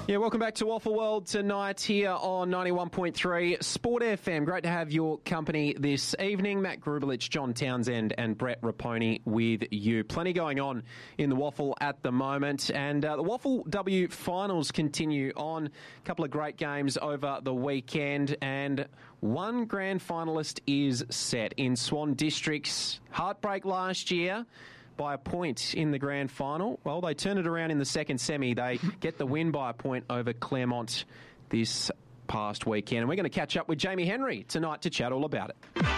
Yeah, welcome back to Waffle World tonight here on 91.3 Sport FM. Great to have your company this evening. Matt Grubelich, John Townsend and Brett Raponi with you. Plenty going on in the Waffle at the moment. And the Waffle W finals continue on. A couple of great games over the weekend. And one grand finalist is set in Swan District's heartbreak last year by a point in the grand final. Well, they turn it around in the second semi. They get the win by a point over Claremont this past weekend. And we're going to catch up with Jamie Henry tonight to chat all about it.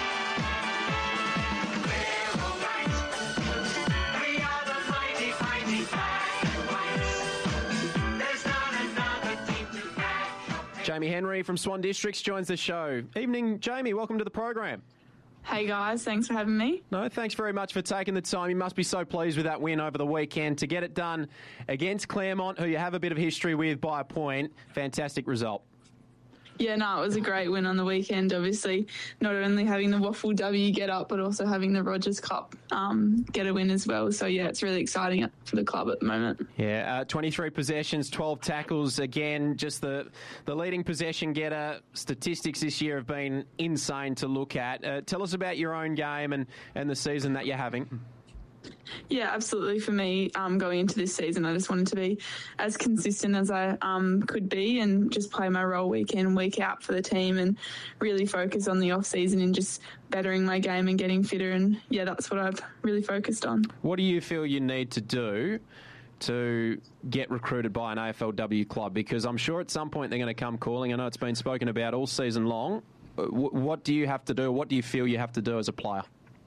Jamie Henry from Swan Districts joins the show. Evening, Jamie. Welcome to the program. Hey guys, thanks for having me. No, thanks very much for taking the time. You must be so pleased with that win over the weekend to get it done against Claremont, who you have a bit of history with by a point. Fantastic result. Yeah, no, it was a great win on the weekend, obviously. Not only having the Waffle W get up, but also having the Rogers Cup get a win as well. So, yeah, it's really exciting for the club at the moment. Yeah, 23 possessions, 12 tackles. Again, just the leading possession getter. Statistics this year have been insane to look at. Tell us about your own game and the season that you're having. Yeah, absolutely. For me, going into this season, I just wanted to be as consistent as I could be and just play my role week in, week out for the team and really focus on the off-season and just bettering my game and getting fitter. And, yeah, that's what I've really focused on. What do you feel you need to do to get recruited by an AFLW club? Because I'm sure at some point they're going to come calling. I know it's been spoken about all season long. What do you have to do? What do you feel you have to do as a player?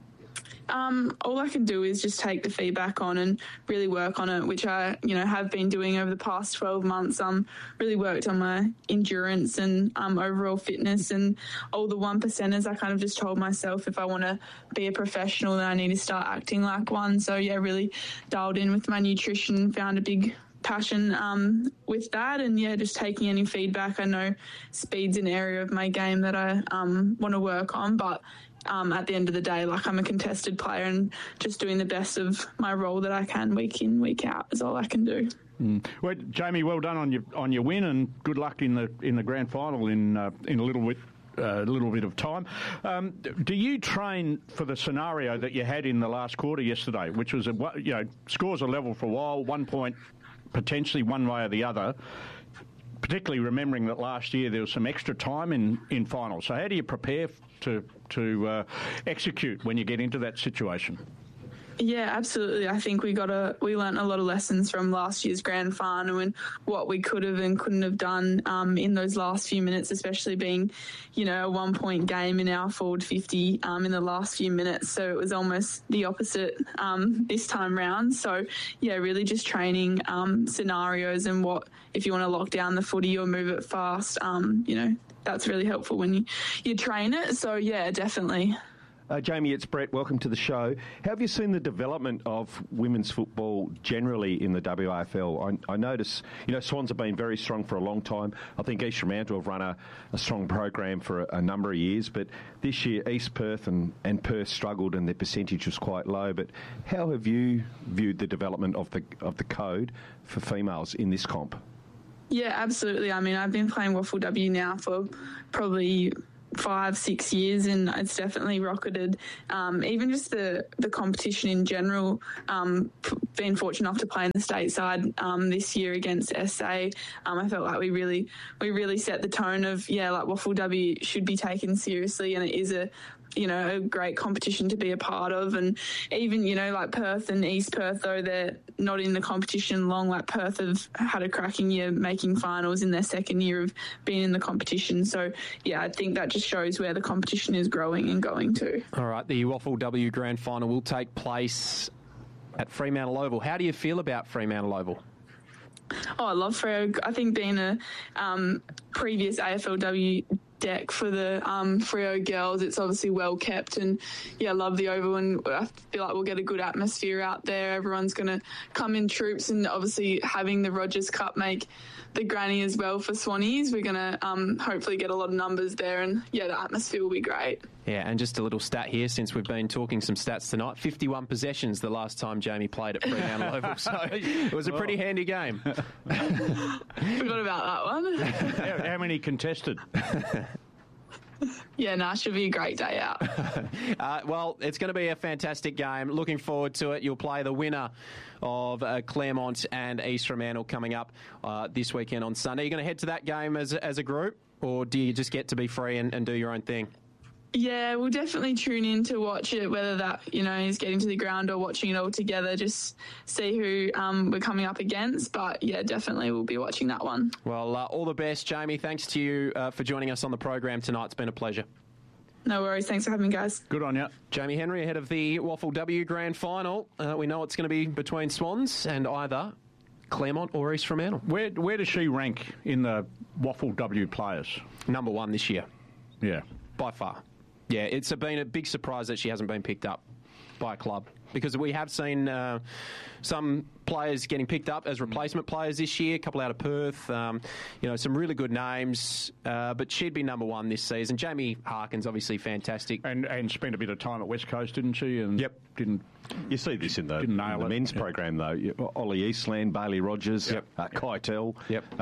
All I can do is just take the feedback on and really work on it, which I, have been doing over the past 12 months. Really worked on my endurance and overall fitness and all the 1%ers. I kind of just told myself if I want to be a professional, then I need to start acting like one. So, yeah, really dialed in with my nutrition, found a big passion with that, and just taking any feedback. I know speed's an area of my game that I want to work on, but at the end of the day, I'm a contested player and just doing the best of my role that I can week in, week out is all I can do. Well, Jamie, well done on your win and good luck in the grand final in a little bit of time. Do you train for the scenario that you had in the last quarter yesterday, which was scores are level for a while, 1 point potentially one way or the other, particularly remembering that last year there was some extra time in finals. So how do you prepare to execute when you get into that situation? Yeah, absolutely. I think we learnt a lot of lessons from last year's grand final and what we could have and couldn't have done in those last few minutes, especially being, a 1 point game in our forward 50 in the last few minutes. So it was almost the opposite this time round. So, yeah, really just training scenarios and what, if you want to lock down the footy or move it fast, that's really helpful when you train it. So, yeah, definitely. Jamie, it's Brett. Welcome to the show. How have you seen the development of women's football generally in the WAFL? I notice, Swans have been very strong for a long time. I think East Fremantle have run a strong program for a number of years, but this year East Perth and Perth struggled and their percentage was quite low. But how have you viewed the development of the code for females in this comp? Yeah, absolutely. I mean, I've been playing Waffle W now for probably 5-6 years, and it's definitely rocketed. Even just the competition in general, been fortunate enough to play in the stateside this year against SA. I felt like we really set the tone of Waffle W should be taken seriously, and it is a great competition to be a part of. And even, Perth and East Perth, though they're not in the competition long, Perth have had a cracking year making finals in their second year of being in the competition. So, yeah, I think that just shows where the competition is growing and going to. All right, the Waffle W Grand Final will take place at Fremantle Oval. How do you feel about Fremantle Oval? Oh, I love Freo. I think being a previous AFLW deck for the Freo girls, it's obviously well kept, and I love the Oval, and I feel like we'll get a good atmosphere out there. Everyone's going to come in troops, and obviously having the Rogers Cup make the granny as well for Swannies, we're going to hopefully get a lot of numbers there, and the atmosphere will be great. Yeah, and just a little stat here, since we've been talking some stats tonight, 51 possessions the last time Jamie played at Fremantle Oval, so it was a pretty handy game. Forgot about that one. How many contested? Yeah, should be a great day out. Well, it's going to be a fantastic game. Looking forward to it. You'll play the winner of Claremont and East Fremantle coming up this weekend on Sunday. You're going to head to that game as a group, or do you just get to be free and do your own thing? Yeah, we'll definitely tune in to watch it, whether that, is getting to the ground or watching it all together, just see who we're coming up against. But, yeah, definitely we'll be watching that one. Well, all the best, Jamie. Thanks to you for joining us on the program tonight. It's been a pleasure. No worries. Thanks for having me, guys. Good on you. Jamie Henry ahead of the Waffle W Grand Final. We know it's going to be between Swans and either Claremont or East Fremantle. Where does she rank in the Waffle W players? Number 1 this year. Yeah. By far. Yeah, it's been a big surprise that she hasn't been picked up by a club, because we have seen some players getting picked up as replacement players this year, a couple out of Perth, some really good names, but she'd be number 1 this season. Jamie Harkin's obviously fantastic. And spent a bit of time at West Coast, didn't she? And yep. You see this in the men's program, though. Ollie Eastland, Bailey Rogers, Keitel,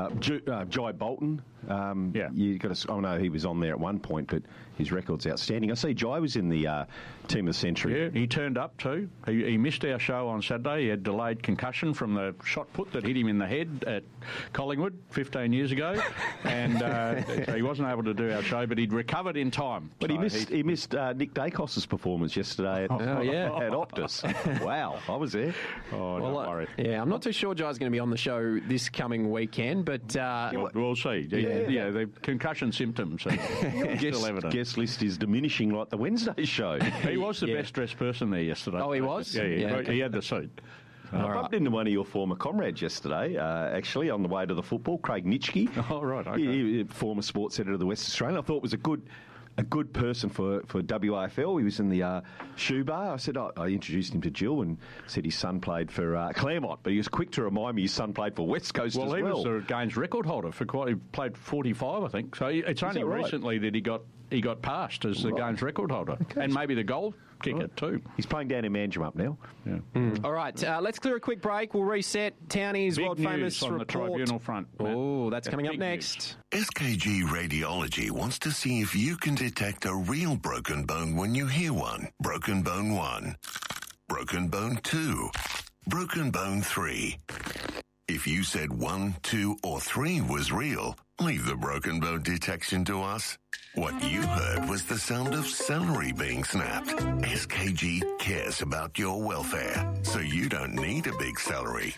Jai Bolton. You got to. I know he was on there at one point, but his record's outstanding. I see Jai was in the team of the century. Yeah, he turned up too. He missed our show on Saturday. He had delayed concussion from the shot put that hit him in the head at Collingwood 15 years ago, and so he wasn't able to do our show, but he'd recovered in time. But so he missed Nick Dacos's performance yesterday at Optus. Wow, I was there. Oh, don't worry. Yeah, I'm not too sure Jai's going to be on the show this coming weekend, but we'll see. Yeah, the concussion symptoms are still evident. Guest list is diminishing like the Wednesday show. He was the best dressed person there yesterday. Oh, he was? Yeah, he had the suit. I bumped into one of your former comrades yesterday, actually, on the way to the football, Craig Nitschke. Oh, right, okay. He, former sports editor of the West Australian. I thought it was a good person for WAFL. He was in the shoe bar. I introduced him to Jill and said his son played for Claremont, but he was quick to remind me his son played for West Coast as well. Well, he was the games record holder for he played 45, I think. So it's only recently that he got passed as the games record holder, and maybe the goal kicker too. He's playing down in Manjimup now. Yeah. All right, let's clear a quick break. We'll reset Townie's big world famous on report. The tribunal front. Oh, that's coming up next. SKG Radiology wants to see if you can detect a real broken bone when you hear one. Broken bone 1, broken bone 2, broken bone 3. If you said 1, 2, or 3 was real, leave the broken bone detection to us. What you heard was the sound of celery being snapped. SKG cares about your welfare, so you don't need a big salary.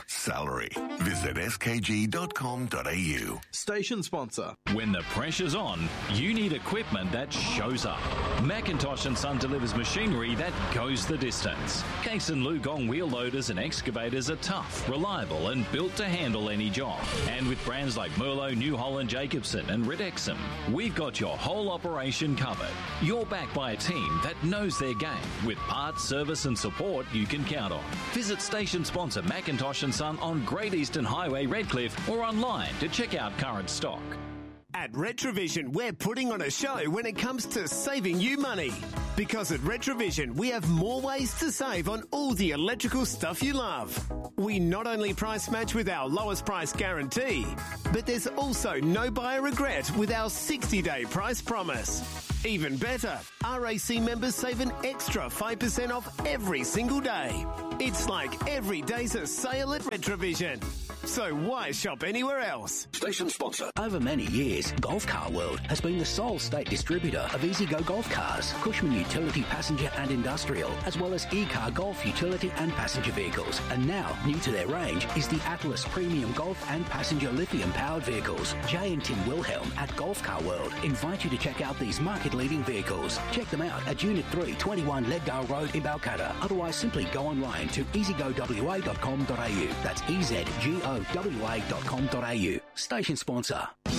Visit skg.com.au. Station sponsor. When the pressure's on, you need equipment that shows up. Macintosh & Son delivers machinery that goes the distance. Case and Lugong wheel loaders and excavators are tough, reliable and built to handle any job. And with brands like Merlo, New Holland, Jacobson and Ridexum, we've got your whole operation covered. You're backed by a team that knows their game with parts, service and support you can count on. Visit station sponsor Macintosh & Son on Great Eastern Highway, Redcliffe, or online to check out current stock. At Retrovision, we're putting on a show when it comes to saving you money. Because at Retrovision, we have more ways to save on all the electrical stuff you love. We not only price match with our lowest price guarantee, but there's also no buyer regret with our 60-day price promise. Even better, RAC members save an extra 5% off every single day. It's like every day's a sale at Retrovision. So why shop anywhere else? Station sponsor. Over many years, Golf Car World has been the sole state distributor of EasyGo golf cars, Cushman Utility Passenger and Industrial, as well as E-Car Golf Utility and Passenger Vehicles. And now, new to their range is the Atlas Premium Golf and Passenger Lithium-powered vehicles. Jay and Tim Wilhelm at Golf Car World invite you to check out these market-leading vehicles. Check them out at Unit 3, 21 Leaddale Road in Balcatta. Otherwise, simply go online to easygowa.com.au. That's EZGOWA.com.au. Station sponsor.